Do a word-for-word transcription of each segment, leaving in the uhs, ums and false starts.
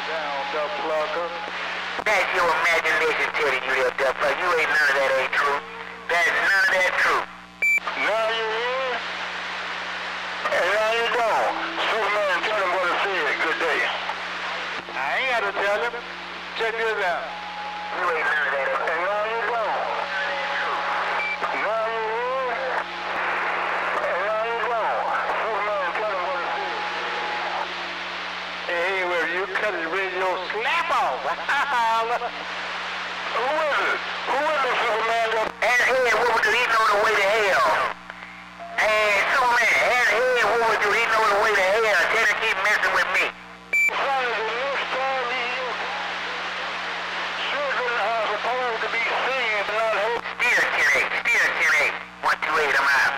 down, Duck Plucker. That's your imagination telling you that, Duck Plucker. You ain't none of that ain't true. That's none of that true. Now you in? And now you gone. Superman, tell him what it said. Good day. I ain't got to tell him. Check this out. You ain't none of that. And now you gone. Now you in? And now you gone. Superman, tell him what it said. Hey, well, you cut his radio slap off. Who is it? Who is it, Superman? And head, what would do? He know the way to hell. And Superman, and head, what would do? He know the way to hell. Tell him keep messing with me. Son, the next time you children are supposed to be singing, not heard. Still ten eight, still ten eight. one two eight, I'm out.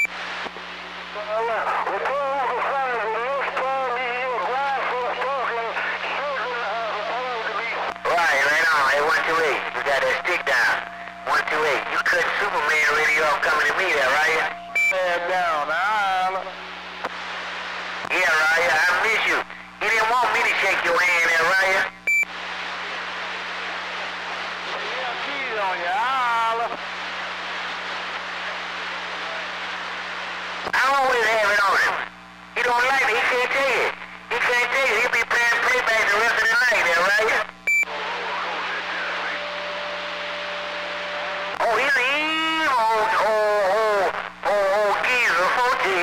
Well, tell the son, the next time you hear grown folks talking, children are supposed to be. Right, right on. Hey, one two eight, you got that stick down. one two eight, you cut Superman radio off coming to me there, right? Head down, I'll. Yeah, Raya, I miss you. You didn't want me to shake your hand there, Raya. Yeah, keys on you, I'll. I always have it on him. He don't like it, he can't take it. He can't take it, he'll be playing playback the rest of the night there, Raya. Oh, he's an evil old, old, old, old, old geezer, forty.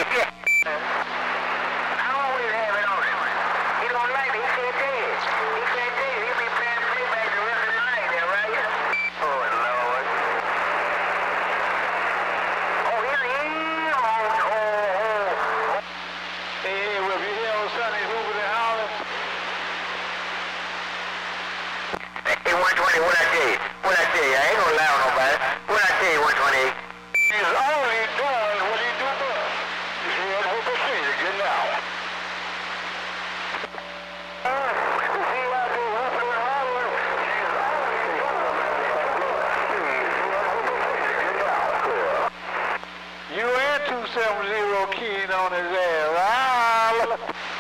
I always have it on him. He don't like it, he can't take it. He can't take it, he'll be playing playback the rest of the night there, Raya. Oh, Lord. Oh, he's an evil old, old, old. Hey, well, if you hear old Sonny hooping and hollering, Hey, one twenty, what I tell you? What I tell you? I ain't gonna lie on nobody. What I tell you, one twenty-eight? he's only doing what he do best. You see, that's what they say, you get now. Uh, you see out there hooping and hollering, he's only doing what he do best. You and two seven zero keying on his ass. Ah,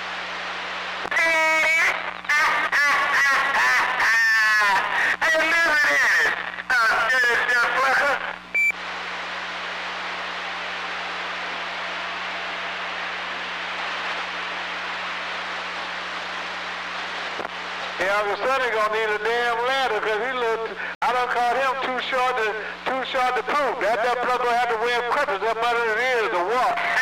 Hey, listen to this. Uh, this, this fucker. yeah, Uncle Sonny gonna need a damn ladder because he looked, I done caught him too short to, too short to poop. That that plug gonna have to wear clippers up under his ears to walk.